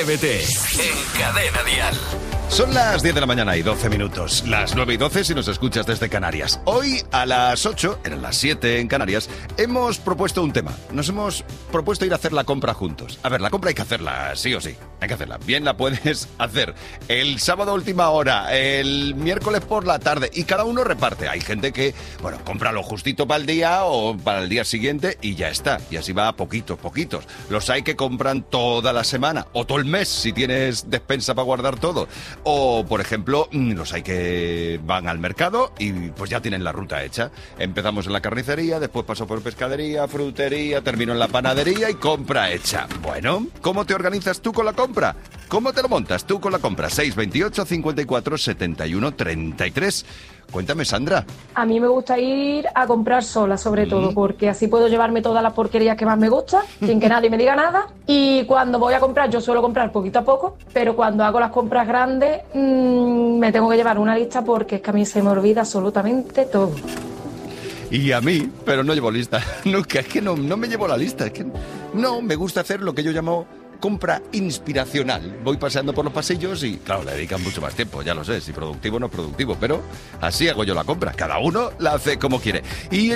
Atrévete en Cadena Dial. Son las 10 de la mañana y 12 minutos. Las 9 y 12 si nos escuchas desde Canarias. Hoy a las 8, eran las 7 en Canarias, hemos propuesto un tema. Nos hemos propuesto ir a hacer la compra juntos. A ver, la compra hay que hacerla, sí o sí. Hay que hacerla. Bien la puedes hacer el sábado a última hora, el miércoles por la tarde, y cada uno reparte. Hay gente que, bueno, compra lo justito para el día o para el día siguiente y ya está. Y así va a poquitos. Los hay que compran toda la semana o todo el mes si tienes despensa para guardar todo. O, por ejemplo, los hay que van al mercado y pues ya tienen la ruta hecha. Empezamos en la carnicería, después paso por pescadería, frutería, termino en la panadería y compra hecha. Bueno, ¿cómo te organizas tú con la compra? ¿Cómo te lo montas tú con la compra? 628 54 71 33. Cuéntame, Sandra. A mí me gusta ir a comprar sola, sobre todo, porque así puedo llevarme todas las porquerías que más me gustan, sin que nadie me diga nada. Y cuando voy a comprar, yo suelo comprar poquito a poco, pero cuando hago las compras grandes, me tengo que llevar una lista porque es que a mí se me olvida absolutamente todo. Y a mí, pero no llevo lista. Nunca, es que no me llevo la lista. Es que no, me gusta hacer lo que yo llamo compra inspiracional. Voy paseando por los pasillos y, claro, le dedican mucho más tiempo, ya lo sé, si productivo o no productivo, pero así hago yo la compra. Cada uno la hace como quiere. Y